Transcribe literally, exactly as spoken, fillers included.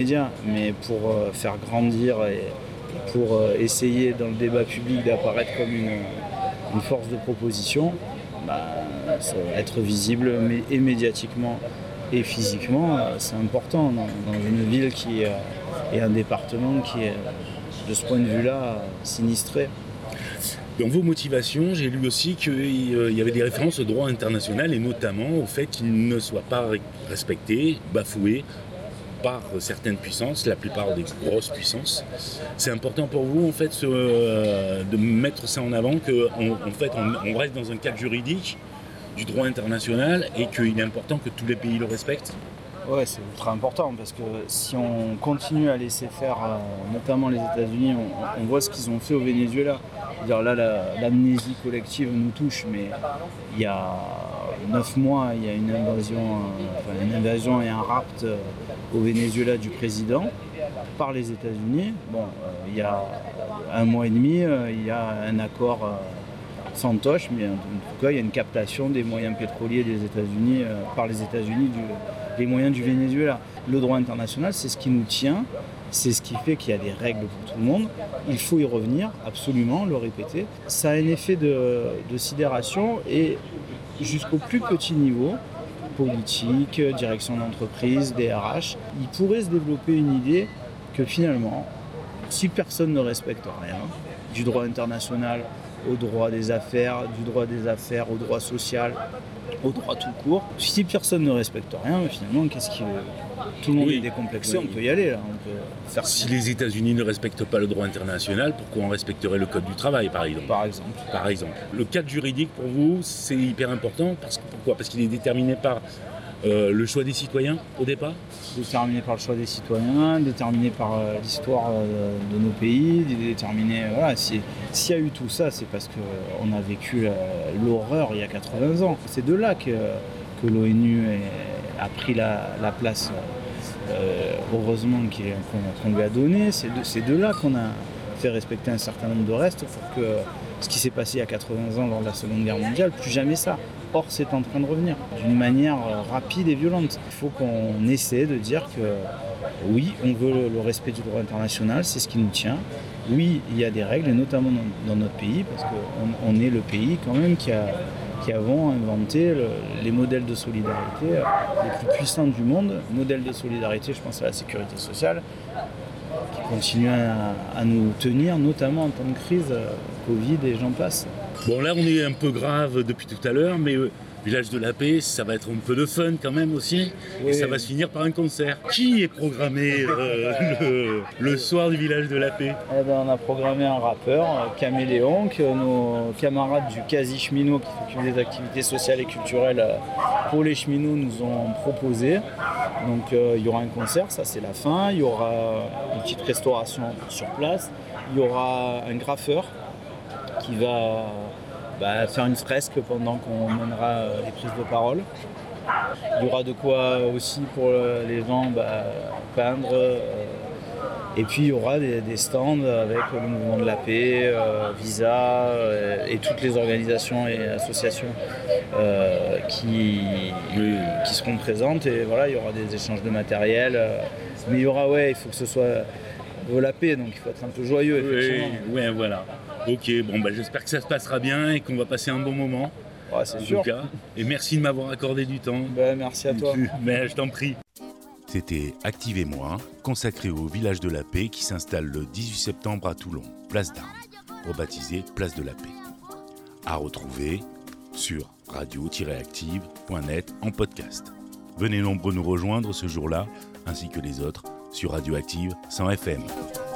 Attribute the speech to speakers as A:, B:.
A: médias, mais pour euh, faire grandir et pour euh, essayer dans le débat public d'apparaître comme une, une force de proposition, bah, ça va être visible mais, et médiatiquement et physiquement, euh, c'est important dans, dans une ville qui euh, est un département qui est de ce point de vue-là sinistré.
B: Dans vos motivations, j'ai lu aussi qu'il y avait des références au droit international et notamment au fait qu'il ne soit pas respecté, bafoué par certaines puissances, la plupart des grosses puissances. C'est important pour vous en fait ce, euh, de mettre ça en avant, qu'en en fait on, on reste dans un cadre juridique du droit international et qu'il est important que tous les pays le respectent?
A: Ouais, c'est ultra important parce que si on continue à laisser faire, euh, notamment les États-Unis, on, on voit ce qu'ils ont fait au Venezuela. C'est-à-dire là, la, l'amnésie collective nous touche, mais il y a neuf mois, il y a une invasion, euh, enfin, une invasion et un rapt euh, au Venezuela du président par les États-Unis. Bon, euh, il y a un mois et demi, euh, il y a un accord euh, fantoche, mais en tout cas, il y a une captation des moyens pétroliers des États-Unis euh, par les États-Unis du les moyens du Venezuela. Le droit international, c'est ce qui nous tient, c'est ce qui fait qu'il y a des règles pour tout le monde. Il faut y revenir, absolument, le répéter. Ça a un effet de, de sidération et jusqu'au plus petit niveau, politique, direction d'entreprise, D R H, il pourrait se développer une idée que finalement, si personne ne respecte rien, du droit international au droit des affaires, du droit des affaires au droit social, au droit tout court. Si personne ne respecte rien, finalement, qu'est-ce qui... Tout le monde oui. est décomplexé, oui. on peut y aller. Là. On peut faire...
B: Si les États-Unis ne respectent pas le droit international, pourquoi on respecterait le Code du travail, par exemple ?
A: Par exemple.
B: Par exemple. Le cadre juridique, pour vous, c'est hyper important. Parce que, pourquoi ? Parce qu'il est déterminé par euh, le choix des citoyens, au départ ?
A: Déterminé par le choix des citoyens, déterminé par euh, l'histoire euh, de nos pays, déterminé... Voilà, si, s'il y a eu tout ça, c'est parce qu'on a vécu euh, l'horreur il y a quatre-vingts ans. C'est de là que, que l'ONU est, a pris la, la place, euh, heureusement, qu'on, qu'on lui a donnée. C'est de, c'est de là qu'on a fait respecter un certain nombre de restes pour que ce qui s'est passé il y a quatre-vingts ans lors de la Seconde Guerre mondiale, plus jamais ça. Or, c'est en train de revenir d'une manière rapide et violente. Il faut qu'on essaie de dire que oui, on veut le, le respect du droit international, c'est ce qui nous tient. Oui, il y a des règles, et notamment dans, dans notre pays, parce qu'on on est le pays quand même qui, a, qui avons inventé le, les modèles de solidarité les plus puissants du monde. Modèles de solidarité, je pense à la sécurité sociale, qui continue à, à nous tenir, notamment en temps de crise, Covid et j'en passe.
B: Bon, là, on est un peu grave depuis tout à l'heure, mais euh, Village de la Paix, ça va être un peu de fun quand même aussi. Oui. Et ça va se finir par un concert. Qui est programmé euh, le, le soir du Village de la Paix ?
A: Eh ben, on a programmé un rappeur, Caméléon, que nos camarades du Quasi Cheminot, qui s'occupent des activités sociales et culturelles pour les cheminots, nous ont proposé. Donc euh, il y aura un concert, ça c'est la fin. Il y aura une petite restauration sur place. Il y aura un graffeur qui va bah, faire une fresque pendant qu'on mènera euh, les prises de parole. Il y aura de quoi aussi pour euh, les gens bah, peindre. Euh, et puis il y aura des, des stands avec le mouvement de la paix, euh, Visa euh, et toutes les organisations et associations euh, qui, oui. qui seront présentes. Et voilà, il y aura des échanges de matériel. Euh, mais il y aura, ouais, il faut que ce soit de la paix, donc il faut être un peu joyeux, effectivement.
B: Oui, ouais, voilà. Ok, bon, bah, j'espère que ça se passera bien et qu'on va passer un bon moment.
A: Ouais, c'est en sûr.
B: Tout cas. Et merci de m'avoir accordé du temps.
A: Ben, merci à toi.
B: Mais je t'en prie.
C: C'était Activez-moi, consacré au Village de la Paix qui s'installe le dix-huit septembre à Toulon, place d'Armes, rebaptisé Place de la Paix. À retrouver sur radio tiret active point net en podcast. Venez nombreux nous rejoindre ce jour-là, ainsi que les autres, sur Radioactive cent F M.